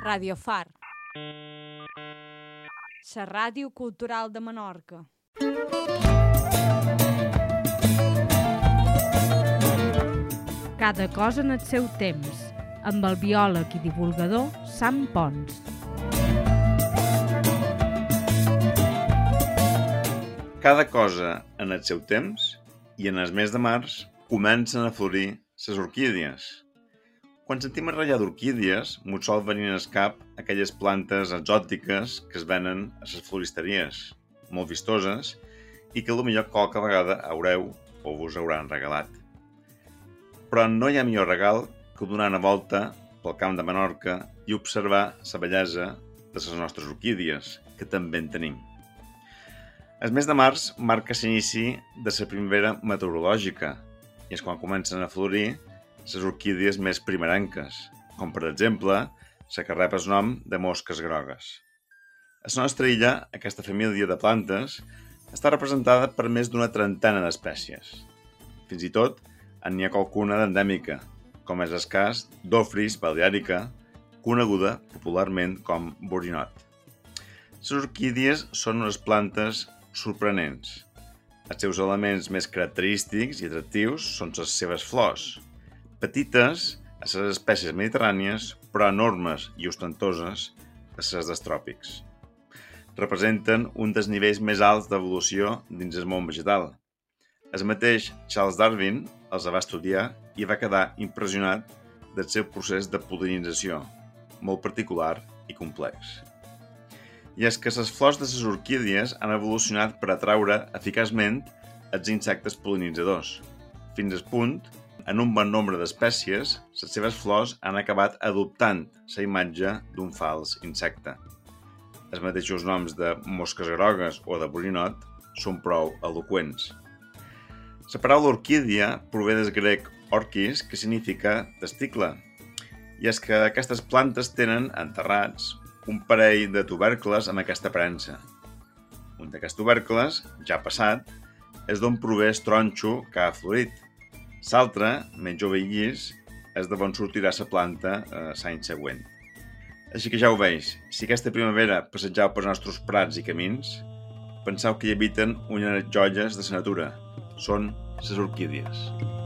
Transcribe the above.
Radio Far, la ràdio cultural de Menorca. Cada cosa en el seu temps, amb el biòleg i divulgador Sam Pons. Cada cosa en el seu temps i en el mes de març comencen a florir les orquídies. Quan sentim a ratllar d'orquídies, mos sol venir al cap aquelles plantes exòtiques que es venen a les floristeries, molt vistoses, i que potser qualque vegada haureu o vos hauran regalat. Però no hi ha millor regal que donar una volta pel camp de Menorca i observar la bellesa de les nostres orquídies, que també en tenim. El mes de març marca l'inici de la primavera meteorològica i és quan comencen a florir les orquídies més primerenques, com per exemple la que rep el nom de mosques grogues. A la nostra illa, aquesta família de plantes està representada per més d'una trentena d'espècies. Fins i tot n'hi ha qualcuna d'endèmica, com és el cas d'Ophrys balearica, coneguda popularment com borinot. Les orquídies són unes plantes sorprenents. Els seus elements més característics i atractius són les seves flors, petites a les espècies mediterrànies, però enormes i ostentoses a les dels tròpics. Representen un dels nivells més alts d'evolució dins el món vegetal. El mateix Charles Darwin els va estudiar i va quedar impressionat del seu procés de pol·linització, molt particular i complex. I és que les flors de les orquídies han evolucionat per atraure eficaçment els insectes pol·linitzadors, fins al punt, en un bon nombre d'espècies, les seves flors han acabat adoptant la imatge d'un fals insecte. Els mateixos noms de mosques grogues o de borinot són prou eloqüents. La paraula orquídia prové del grec orkis, que significa testicle, i és que aquestes plantes tenen enterrats un parell de tubercles amb aquesta aparença. Un d'aquests tubercles, ja passat, és d'on prové el tronxo que ha florit. L'altre, menys jove i llis, és d'on sortirà la planta l'any següent. Així que ja ho veig, si aquesta primavera passegeu pels nostres prats i camins, penseu que hi habiten unes joies de la natura. Són les orquídies.